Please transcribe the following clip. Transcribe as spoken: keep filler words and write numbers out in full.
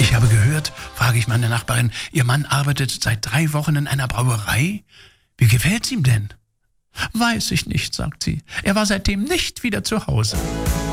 Ich habe gehört, frage ich meine Nachbarin, Ihr Mann arbeitet seit drei Wochen in einer Brauerei? Wie gefällt's ihm denn? Weiß ich nicht, sagt sie. Er war seitdem nicht wieder zu Hause.